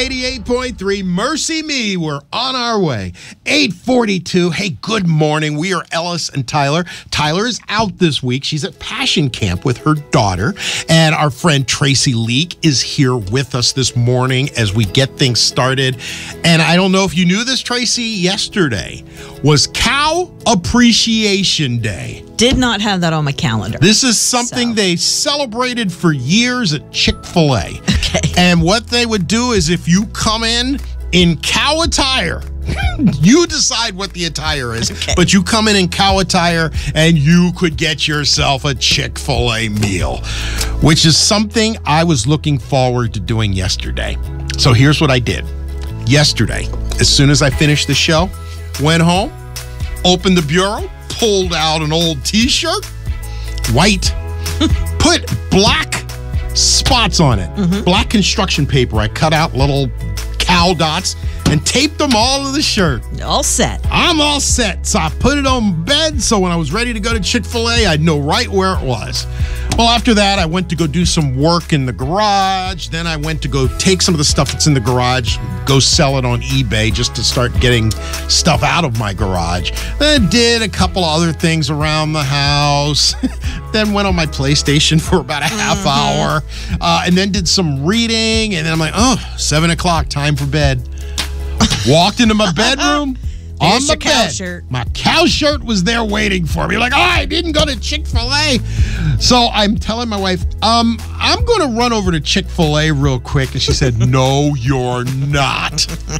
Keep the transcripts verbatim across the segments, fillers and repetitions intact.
eighty-eight point three, Mercy Me, we're on our way. eight forty-two, hey, good morning. We are Ellis and Tyler. Tyler is out this week. She's at Passion Camp with her daughter. And our friend Tracy Leak is here with us this morning as we get things started. And I don't know if you knew this, Tracy, yesterday was Cow Appreciation Day. Did not have that on my calendar. This is something so. they celebrated for years at Chick-fil-A. Okay. And what they would do is if you come in in cow attire, you decide what the attire is, okay. but you come in in cow attire and you could get yourself a Chick-fil-A meal, which is something I was looking forward to doing yesterday. So here's what I did. Yesterday, as soon as I finished the show, went home, opened the bureau, pulled out an old t-shirt, white, put black spots on it, mm-hmm. black construction paper. I cut out little cow dots and taped them all to the shirt. All set. I'm all set. So I put it on bed so when I was ready to go to Chick-fil-A, I'd know right where it was. Well, after that, I went to go do some work in the garage. Then I went to go take some of the stuff that's in the garage, go sell it on eBay just to start getting stuff out of my garage. Then did a couple other things around the house. Then went on my PlayStation for about a half mm-hmm. hour. Uh, and then did some reading. And then I'm like, oh, seven o'clock, time for bed. Walked into my bedroom. On There's the your cow bed. shirt. My cow shirt was there waiting for me. Like, oh, I didn't go to Chick-fil-A. So I'm telling my wife, um, I'm going to run over to Chick-fil-A real quick. And she said, no, you're not.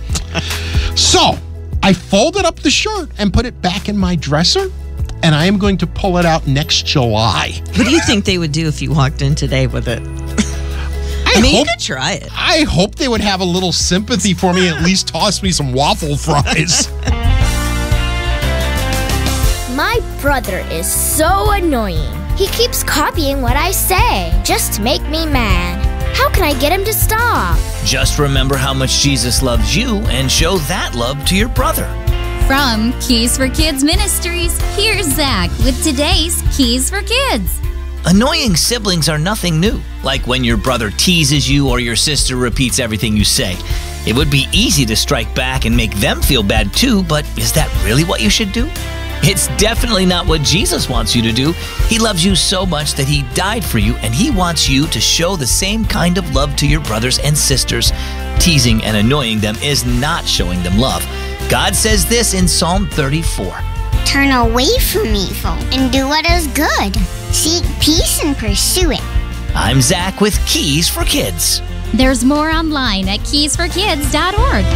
So I folded up the shirt and put it back in my dresser. And I am going to pull it out next July. What do you think they would do if you walked in today with it? I, I mean, hope, you could try it. I hope they would have a little sympathy for me and at least toss me some waffle fries. My brother is so annoying. He keeps copying what I say just to make me mad. How can I get him to stop? Just remember how much Jesus loves you and show that love to your brother. From Keys for Kids Ministries, here's Zach with today's Keys for Kids. Annoying siblings are nothing new, like when your brother teases you or your sister repeats everything you say. It would be easy to strike back and make them feel bad too, but is that really what you should do? It's definitely not what Jesus wants you to do. He loves you so much that he died for you, and he wants you to show the same kind of love to your brothers and sisters. Teasing and annoying them is not showing them love. God says this in Psalm thirty-four. Turn away from evil and do what is good. Seek peace and pursue it. I'm Zach with Keys for Kids. There's more online at keys for kids dot org.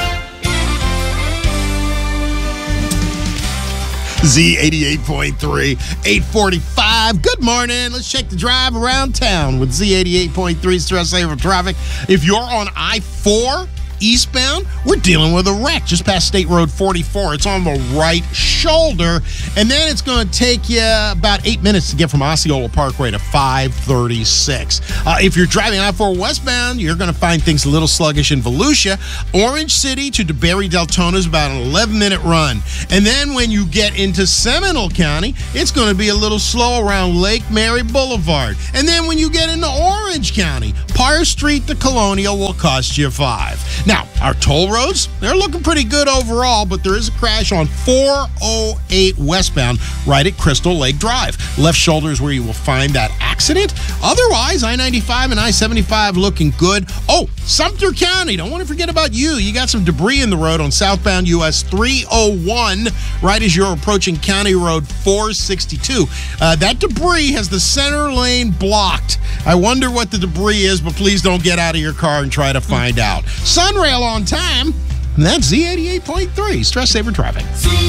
Z eighty-eight point three, eight forty-five. Good morning. Let's check the drive around town with Z eighty-eight point three Stress Saver Traffic. If you're on I four eastbound, we're dealing with a wreck just past State Road forty-four. It's on the right shoulder, and then it's going to take you about eight minutes to get from Osceola Parkway to five thirty-six. Uh, if you're driving I four westbound, you're going to find things a little sluggish in Volusia. Orange City to DeBerry Deltona is about an eleven minute run. And then when you get into Seminole County, it's going to be a little slow around Lake Mary Boulevard. And then when you get into Orange County, Parr Street to Colonial will cost you five. Now, our toll roads, they're looking pretty good overall, but there is a crash on four oh eight westbound right at Crystal Lake Drive. Left shoulder is where you will find that accident. Otherwise, I ninety-five and I seventy-five looking good. Oh, Sumter County, don't want to forget about you. You got some debris in the road on southbound U S three oh one right as you're approaching County Road four sixty-two. Uh, that debris has the center lane blocked. I wonder what the debris is, but please don't get out of your car and try to find out. Sunrail on time, and that's Z eighty-eight point three, Stress Saver Traffic.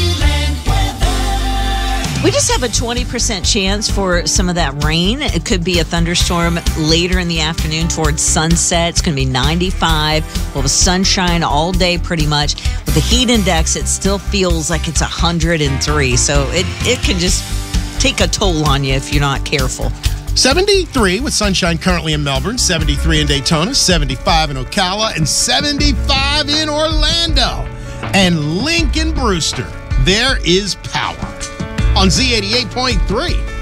We just have a twenty percent chance for some of that rain. It could be a thunderstorm later in the afternoon towards sunset. It's going to be ninety-five. We'll have sunshine all day pretty much. With the heat index, it still feels like it's one hundred three. So it, it can just take a toll on you if you're not careful. seventy-three with sunshine currently in Melbourne, seventy-three in Daytona, seventy-five in Ocala, and seventy-five in Orlando. And Lincoln Brewster, there is power on Z eighty-eight point three.